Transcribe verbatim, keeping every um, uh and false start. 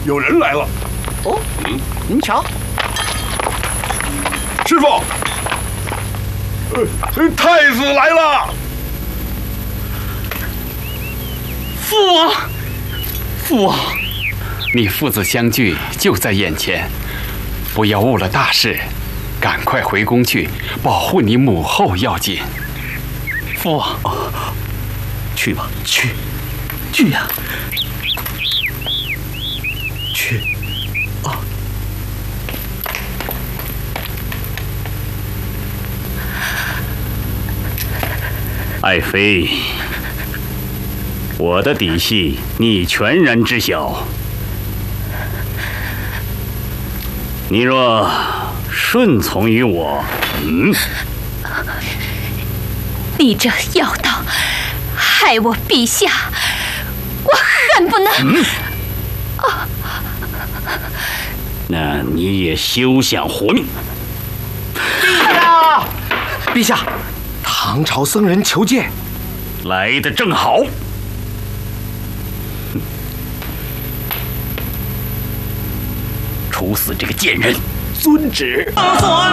有人来了。 哦，您瞧， 师傅，呃，太子来了。 父王，父王，你父子相聚就在眼前，不要误了大事，赶快回宫去，保护你母后要紧。父王， 哦，去吧，去，去呀，去，啊！ 爱妃，我的底细你全然知晓。你若顺从于我，嗯， 你这妖道，害我陛下，我恨不能…… 嗯啊、那你也休想活命！ 陛下，陛下，唐朝僧人求见。 来得正好。处死这个贱人！ 遵旨。